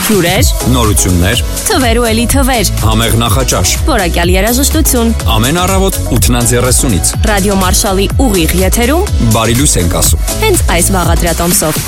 Հյուրեր, նորություններ, թվեր ու էլի թվեր, համեղ նախաճաշ, որակյալ երաժշտություն, ամեն առավոտ 8:30-ից Ռադիո Մարշալի ուղիղ եթերում բարի լույս ենք ասում։ հենց այս վաղադրատոմսով։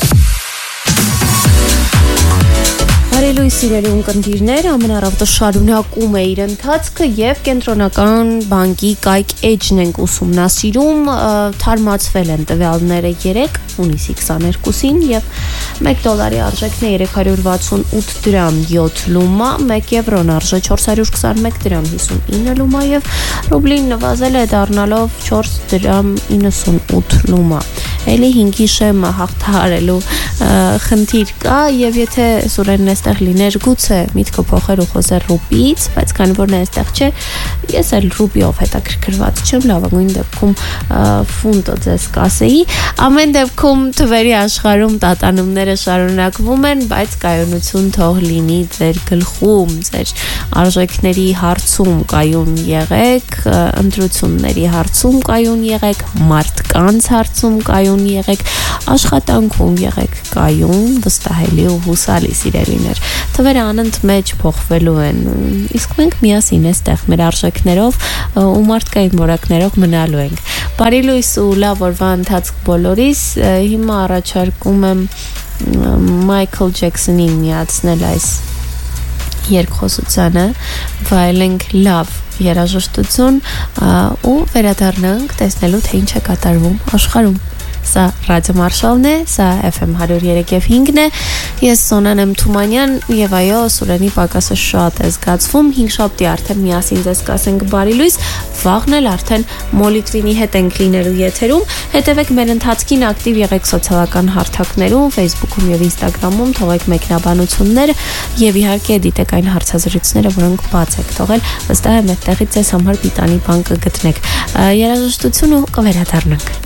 Բարելույս սիրելի ունկնդիրներ, ամենառավոտը շարունակում է իր ընթացքը եւ կենտրոնական բանկի կայք էջն ենք ուսումնասիրում, թարմացվել են տվյալները 3 հունիսի 22-ին եւ $1 արժեքն է 368 դրամ 7 լումա, 1 եվրոն արժե 421 դրամ 59 լումա եւ ռուբլին նվազել է դառնալով 4 դրամ 98 լումա։ Էլի 5-ի շեմը հաղթահարելու խնդիր կա եւ եթե Սուրենն այստեղ լիներ գուցե միտքը փոխեր ու խոսեր ռուպիից, բայց քանի որ նա այստեղ չէ, ես էլ ռուպիով հետաքրքրված չեմ, լավագույն դեպքում ֆունտը ձեզ կասեի։ Ամեն դեպքում թվերի աշխարհում տատանումները շարունակվում են, բայց կայունություն թող լինի ձեր գլխում, ձեր արժեքների հարցում կայուն եղեք, ընտրությունների հարցում կայուն եղեք, մարդկանց հարցում կայուն եղեք, աշխատանքում եղեք կայուն, վստահելի ու հուսալի սիրելիներ։ Թվերը անընդմեջ փոխվելու են, իսկ մենք միասին այստեղ մեր արժեքներով ու մարդկային որակներով մնալու ենք։ Բարի լույս ու լավ օրվա ընթացք բոլորիս, հիմա առաջարկում եմ Michael Jackson-ին միացնել այս երկխոսությանը, վայելենք լավ երաժշտություն ու վերադառնանք տեսնելու թե ինչ է կատարվում աշխարհում։ Սա Ռադիո Մարշալն է, սա FM 103.5-ն է, ես Սոնան եմ Թումանյան եւ այո, Սուրենի պակասը շատ է զգացվում, 5 շաբթի արդեն միասին ձեզ կասենք բարի լույս, վաղն էլ արդեն Մոլիտվինի հետ ենք լինելու եթերում, հետևեք մեր ընթացքին, ակտիվ եղեք սոցիալական հարթակներում, Facebook-ում եւ Instagram-ում, թողեք մեկնաբանությունները եւ իհարկե դիտեք այն հարցազրույցները, որոնք բաց եք թողել, վստահ եմ այդտեղից ձեզ համար պիտանի բան կգտնեք։ Երաժշտություն ու կվերադառնանք։